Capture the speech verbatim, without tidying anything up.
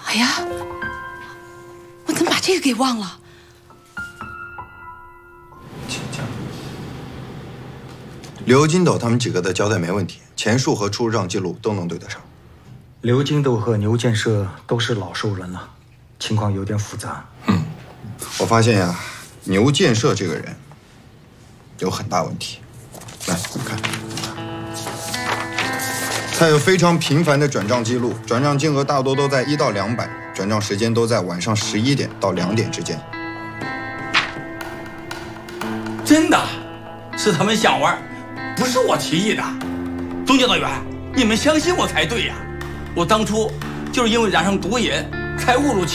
哎呀，我怎么把这个给忘了？ 请讲。刘金斗他们几个的交代没问题，钱数和出入账记录都能对得上。 刘金斗和牛建设都是老熟人了，情况有点复杂。 嗯，我发现呀，牛建设这个人有很大问题。来，你看。 他有非常频繁的转账记录，转账金额大多都在一到两百，转账时间都在晚上十一点到两点之间。 真的，是他们想玩，不是我提议的。总教导员，你们相信我才对呀！我当初就是因为染上毒瘾，才误入歧